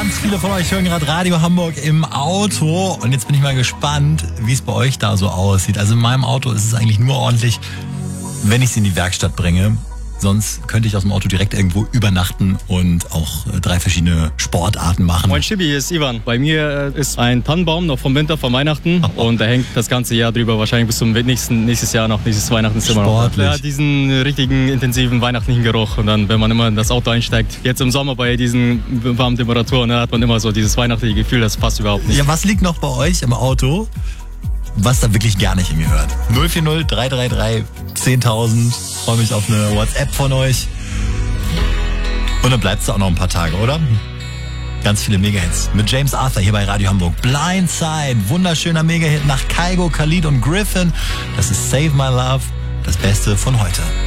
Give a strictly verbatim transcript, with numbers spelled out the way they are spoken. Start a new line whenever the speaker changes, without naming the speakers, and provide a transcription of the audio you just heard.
Ganz viele von euch hören gerade Radio Hamburg im Auto. Und jetzt bin ich mal gespannt, wie es bei euch da so aussieht. Also in meinem Auto ist es eigentlich nur ordentlich, wenn ich es in die Werkstatt bringe. Sonst könnte ich aus dem Auto direkt irgendwo übernachten und auch äh, drei verschiedene Sportarten machen.
Moin Chibi, hier ist Ivan. Bei mir ist ein Tannenbaum noch vom Winter, von Weihnachten. Oh. Und der hängt das ganze Jahr drüber, wahrscheinlich bis zum nächsten nächstes Jahr noch, nächstes Weihnachten ist immer noch. Der hat diesen richtigen, intensiven weihnachtlichen Geruch. Und dann, wenn man immer in das Auto einsteigt, jetzt im Sommer bei diesen warmen Temperaturen, dann hat man immer so dieses weihnachtliche Gefühl, das passt überhaupt nicht.
Ja, was liegt noch bei euch im Auto, was da wirklich gar nicht hingehört? null vier null drei drei drei zehntausend. Freue mich auf eine WhatsApp von euch. Und dann bleibst du auch noch ein paar Tage, oder? Ganz viele Mega-Hits mit James Arthur hier bei Radio Hamburg. Blindside, wunderschöner Mega-Hit nach Kygo, Khalid und Griffin. Das ist Save My Love, das Beste von heute.